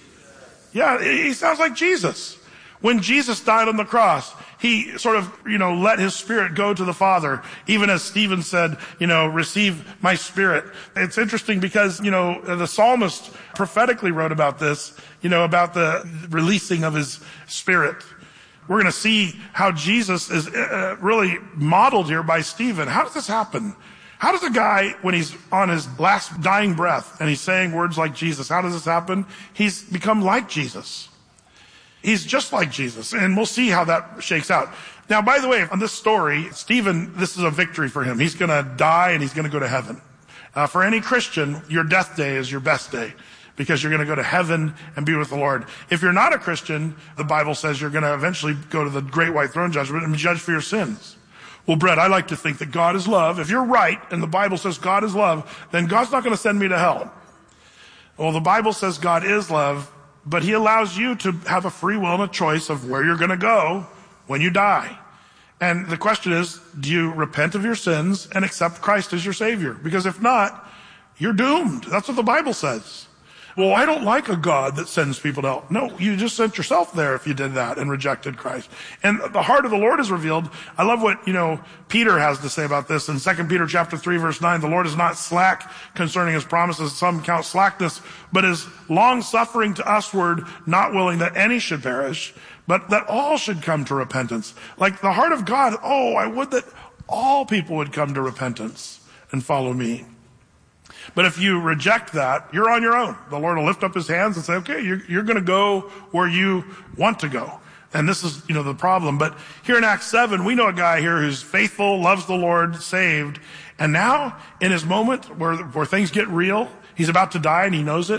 Yeah, he sounds like Jesus. When Jesus died on the cross, he sort of, let his spirit go to the Father. Even as Stephen said, receive my spirit. It's interesting because, the psalmist prophetically wrote about this, about the releasing of his spirit. We're going to see how Jesus is really modeled here by Stephen. How does this happen? How does a guy, when he's on his last dying breath and he's saying words like Jesus, how does this happen? He's become like Jesus. He's just like Jesus. And we'll see how that shakes out. Now, by the way, on this story, Stephen, this is a victory for him. He's going to die and he's going to go to heaven. For any Christian, your death day is your best day because you're going to go to heaven and be with the Lord. If you're not a Christian, the Bible says you're going to eventually go to the great white throne judgment and be judged for your sins. Well, Brett, I like to think that God is love. If you're right and the Bible says God is love, then God's not going to send me to hell. Well, the Bible says God is love, but he allows you to have a free will and a choice of where you're going to go when you die. And the question is, do you repent of your sins and accept Christ as your Savior? Because if not, you're doomed. That's what the Bible says. Well, I don't like a God that sends people to hell. No, you just sent yourself there if you did that and rejected Christ. And the heart of the Lord is revealed. I love what, Peter has to say about this in 2 Peter chapter 3, verse 9. The Lord is not slack concerning his promises. Some count slackness, but is long-suffering to usward, not willing that any should perish, but that all should come to repentance. Like the heart of God, I would that all people would come to repentance and follow me. But if you reject that, you're on your own. The Lord will lift up his hands and say, okay, you're going to go where you want to go. And this is, the problem. But here in Acts 7, we know a guy here who's faithful, loves the Lord, saved. And now, in his moment where things get real, he's about to die and he knows it.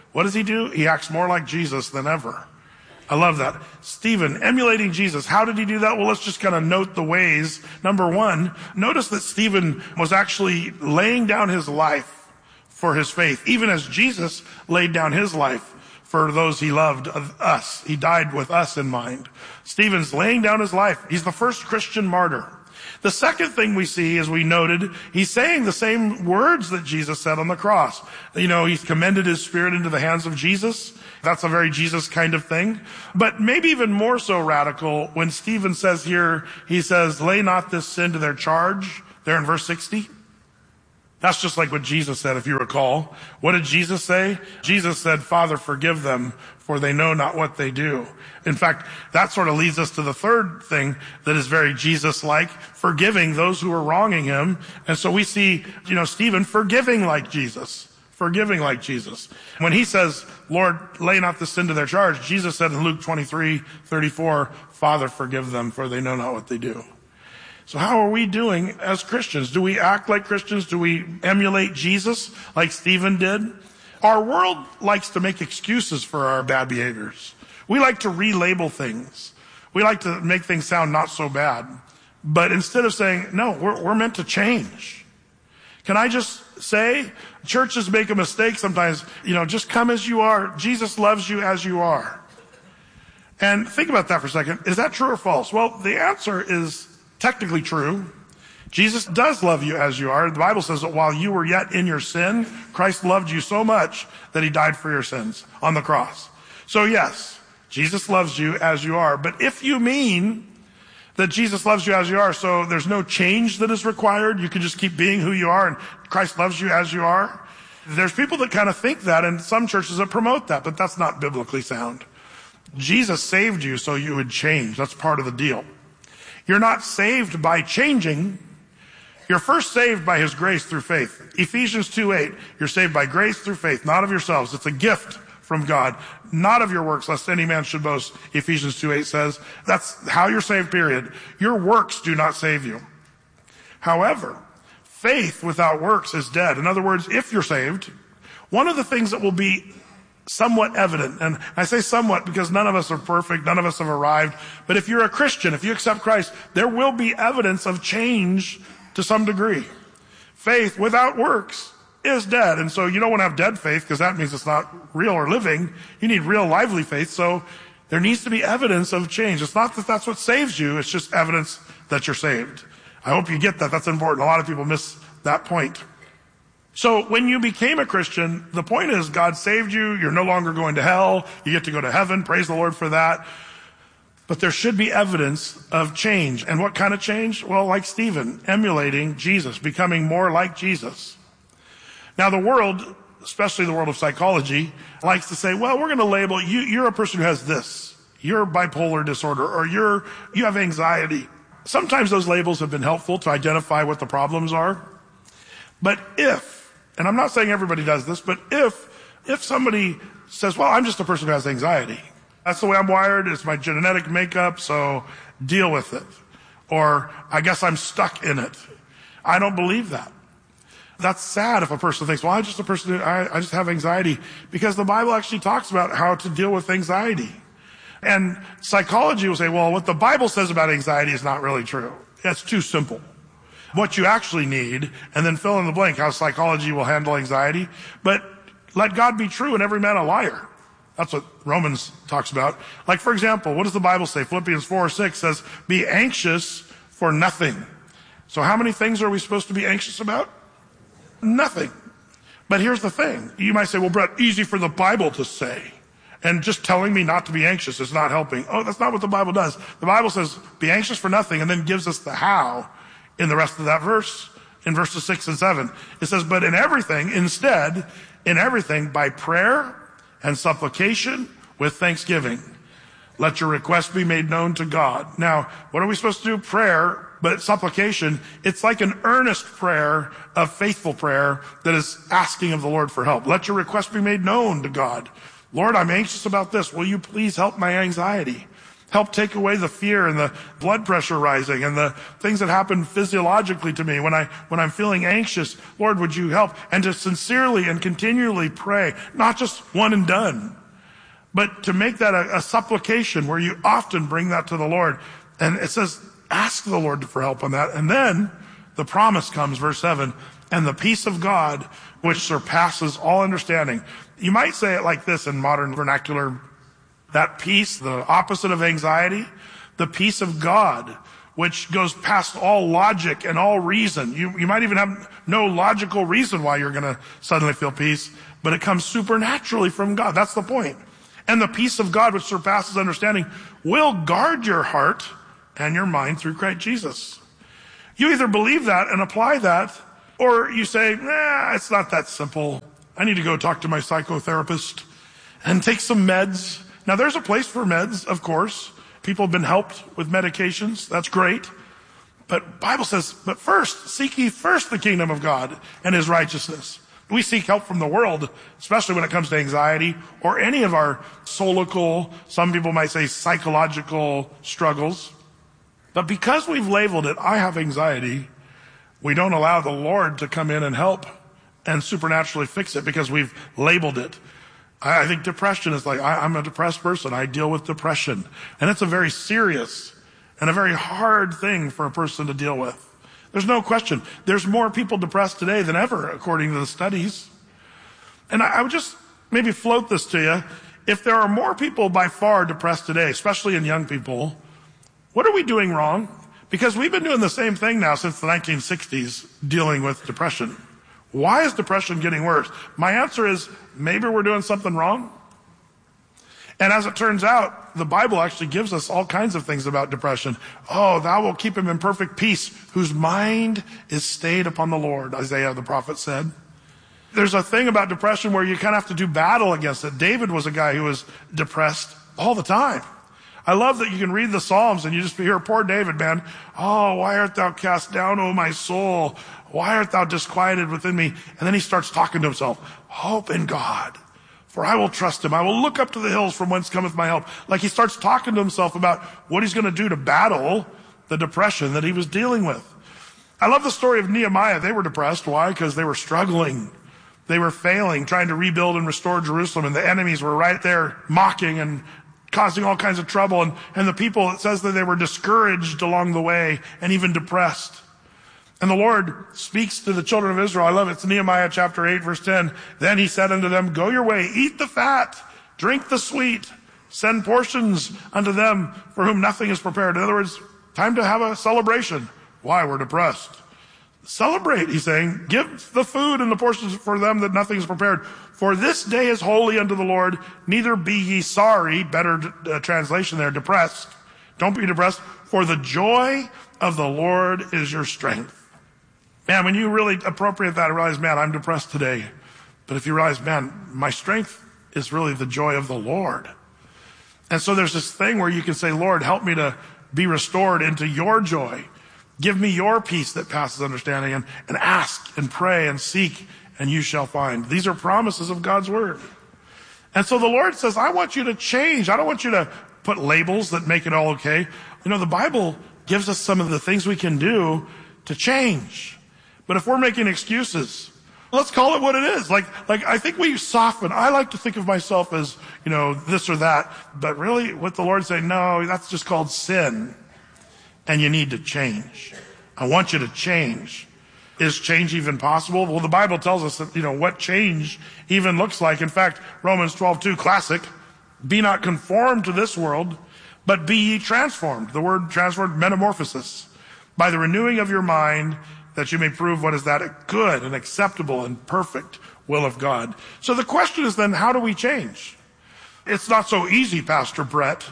What does he do? He acts more like Jesus than ever. I love that. Stephen, emulating Jesus. How did he do that? Well, let's just kind of note the ways. Number one, notice that Stephen was actually laying down his life for his faith, even as Jesus laid down his life for those he loved, us. He died with us in mind. Stephen's laying down his life. He's the first Christian martyr. The second thing we see, as we noted, he's saying the same words that Jesus said on the cross. You know, he's commended his spirit into the hands of Jesus. That's a very Jesus kind of thing. But maybe even more so radical when Stephen says here, he says, lay not this sin to their charge, there in verse 60. That's just like what Jesus said, if you recall. What did Jesus say? Jesus said, Father, forgive them, for they know not what they do. In fact, that sort of leads us to the third thing that is very Jesus-like, forgiving those who are wronging him. And so we see, Stephen forgiving like Jesus. Forgiving like Jesus. When he says, Lord, lay not this sin to their charge, Jesus said in Luke 23:34, Father, forgive them, for they know not what they do. So how are we doing as Christians? Do we act like Christians? Do we emulate Jesus like Stephen did? Our world likes to make excuses for our bad behaviors. We like to relabel things. We like to make things sound not so bad. But instead of saying, no, we're meant to change. Can I just say, churches make a mistake sometimes, just come as you are. Jesus loves you as you are. And think about that for a second. Is that true or false? Well, the answer is technically true. Jesus does love you as you are. The Bible says that while you were yet in your sin, Christ loved you so much that he died for your sins on the cross. So yes, Jesus loves you as you are. But if you mean that Jesus loves you as you are, so there's no change that is required, you can just keep being who you are and Christ loves you as you are. There's people that kind of think that, and some churches that promote that, but that's not biblically sound. Jesus saved you so you would change. That's part of the deal. You're not saved by changing. You're first saved by his grace through faith. Ephesians 2:8, you're saved by grace through faith, not of yourselves. It's a gift from God, not of your works, lest any man should boast, Ephesians 2:8 says. That's how you're saved, period. Your works do not save you. However, faith without works is dead. In other words, if you're saved, one of the things that will be somewhat evident, and I say somewhat because none of us are perfect, none of us have arrived, but if you're a Christian, if you accept Christ, there will be evidence of change to some degree. Faith without works is dead. And so you don't want to have dead faith because that means it's not real or living. You need real lively faith. So there needs to be evidence of change. It's not that that's what saves you. It's just evidence that you're saved. I hope you get that. That's important. A lot of people miss that point. So when you became a Christian, the point is God saved you. You're no longer going to hell. You get to go to heaven. Praise the Lord for that. But there should be evidence of change. And what kind of change? Well, like Stephen, emulating Jesus, becoming more like Jesus. Now the world, especially the world of psychology, likes to say, well, we're going to label you, you're a person who has this. You're bipolar disorder, or you have anxiety. Sometimes those labels have been helpful to identify what the problems are. But if, and I'm not saying everybody does this, but if somebody says, well, I'm just a person who has anxiety. That's the way I'm wired. It's my genetic makeup, so deal with it. Or I guess I'm stuck in it. I don't believe that. That's sad if a person thinks, well, I'm just a person who, I just have anxiety. Because the Bible actually talks about how to deal with anxiety. And psychology will say, well, what the Bible says about anxiety is not really true. That's too simple. What you actually need, and then fill in the blank how psychology will handle anxiety. But let God be true and every man a liar. That's what Romans talks about. Like, for example, what does the Bible say? Philippians 4:6 says, be anxious for nothing. So how many things are we supposed to be anxious about? Nothing. But here's the thing. You might say, well, Brett, easy for the Bible to say. And just telling me not to be anxious is not helping. Oh, that's not what the Bible does. The Bible says, be anxious for nothing, and then gives us the how in the rest of that verse, in verses 6 and 7. It says, but in everything, instead, in everything, by prayer and supplication with thanksgiving, let your requests be made known to God. Now, what are we supposed to do? Prayer, but supplication, it's like an earnest prayer, a faithful prayer that is asking of the Lord for help. Let your requests be made known to God. Lord, I'm anxious about this. Will you please help my anxiety? Help take away the fear and the blood pressure rising and the things that happen physiologically to me when I'm feeling anxious. Lord, would you help? And to sincerely and continually pray, not just one and done, but to make that a supplication where you often bring that to the Lord. And it says, ask the Lord for help on that. And then the promise comes, verse 7, and the peace of God, which surpasses all understanding. You might say it like this in modern vernacular. That peace, the opposite of anxiety, the peace of God, which goes past all logic and all reason. You might even have no logical reason why you're going to suddenly feel peace, but it comes supernaturally from God. That's the point. And the peace of God, which surpasses understanding, will guard your heart and your mind through Christ Jesus. You either believe that and apply that, or you say, it's not that simple. I need to go talk to my psychotherapist and take some meds. Now, there's a place for meds, of course. People have been helped with medications. That's great. But Bible says, but first, seek ye first the kingdom of God and his righteousness. We seek help from the world, especially when it comes to anxiety or any of our solical, some people might say psychological struggles. But because we've labeled it, I have anxiety, we don't allow the Lord to come in and help and supernaturally fix it because we've labeled it. I think depression is like, I'm a depressed person. I deal with depression. And it's a very serious and a very hard thing for a person to deal with. There's no question. There's more people depressed today than ever, according to the studies. And I would just maybe float this to you. If there are more people by far depressed today, especially in young people, what are we doing wrong? Because we've been doing the same thing now since the 1960s, dealing with depression. Why is depression getting worse? My answer is maybe we're doing something wrong. And as it turns out, the Bible actually gives us all kinds of things about depression. Oh, thou will keep him in perfect peace, whose mind is stayed upon the Lord, Isaiah the prophet said. There's a thing about depression where you kind of have to do battle against it. David was a guy who was depressed all the time. I love that you can read the Psalms and you just hear poor David, man. Oh, why art thou cast down, O my soul? Why art thou disquieted within me? And then he starts talking to himself. Hope in God, for I will trust him. I will look up to the hills from whence cometh my help. Like he starts talking to himself about what he's going to do to battle the depression that he was dealing with. I love the story of Nehemiah. They were depressed. Why? Because they were struggling. They were failing, trying to rebuild and restore Jerusalem. And the enemies were right there mocking and causing all kinds of trouble. And the people, it says that they were discouraged along the way and even depressed. And the Lord speaks to the children of Israel. I love it. It's Nehemiah chapter 8, verse 10. Then he said unto them, go your way, eat the fat, drink the sweet, send portions unto them for whom nothing is prepared. In other words, time to have a celebration. Why? We're depressed. Celebrate, he's saying. Give the food and the portions for them that nothing is prepared. For this day is holy unto the Lord. Neither be ye sorry. Better translation there, depressed. Don't be depressed. For the joy of the Lord is your strength. Man, when you really appropriate that, realize, man, I'm depressed today. But if you realize, man, my strength is really the joy of the Lord. And so there's this thing where you can say, Lord, help me to be restored into your joy. Give me your peace that passes understanding, and ask and pray and seek, and you shall find. These are promises of God's word. And so the Lord says, I want you to change. I don't want you to put labels that make it all okay. You know, the Bible gives us some of the things we can do to change. But if we're making excuses, let's call it what it is. Like I think we soften. I like to think of myself as, you know, this or that. But really what the Lord saying, no, that's just called sin. And you need to change. I want you to change. Is change even possible? Well, the Bible tells us that, you know, what change even looks like. In fact, Romans 12:2, classic. Be not conformed to this world, but be ye transformed. The word transformed, metamorphosis. By the renewing of your mind, that you may prove what is that good and acceptable and perfect will of God. So the question is then, how do we change? It's not so easy, Pastor Brett.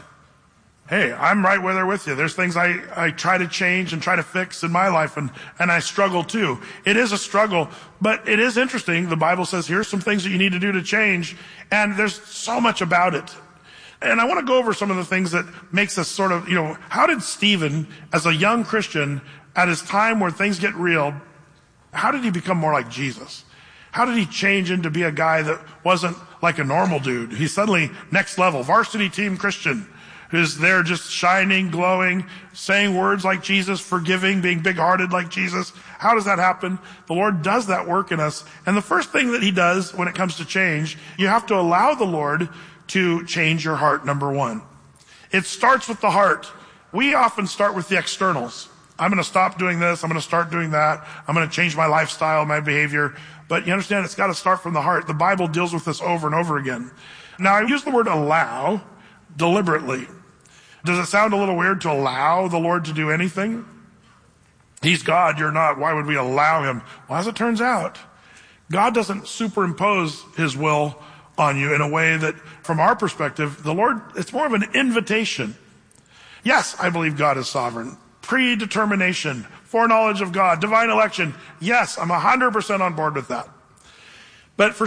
Hey, I'm right there with you. There's things I try to change and try to fix in my life, and I struggle too. It is a struggle, but it is interesting. The Bible says here's some things that you need to do to change, and there's so much about it. And I want to go over some of the things that makes us sort of, you know, how did Stephen, as a young Christian, at his time where things get real, how did he become more like Jesus? How did he change into be a guy that wasn't like a normal dude? He's suddenly next level, varsity team Christian. who's there just shining, glowing, saying words like Jesus, forgiving, being big-hearted like Jesus. How does that happen? The Lord does that work in us. And the first thing that he does when it comes to change, you have to allow the Lord to change your heart, number one. It starts with the heart. We often start with the externals. I'm going to stop doing this. I'm going to start doing that. I'm going to change my lifestyle, my behavior. But you understand, it's got to start from the heart. The Bible deals with this over and over again. Now, I use the word allow deliberately. Does it sound a little weird to allow the Lord to do anything? He's God, you're not. Why would we allow him? Well, as it turns out, God doesn't superimpose his will on you in a way that, from our perspective, the Lord, it's more of an invitation. Yes, I believe God is sovereign. Predetermination, foreknowledge of God, divine election. Yes, I'm 100% on board with that. But for